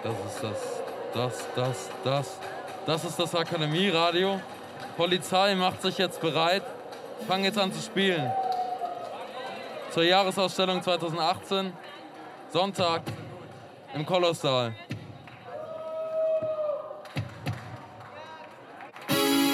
Das ist das Akademieradio. Polizei macht sich jetzt bereit. Fangen jetzt an zu spielen. Zur Jahresausstellung 2018. Sonntag im Kolossal.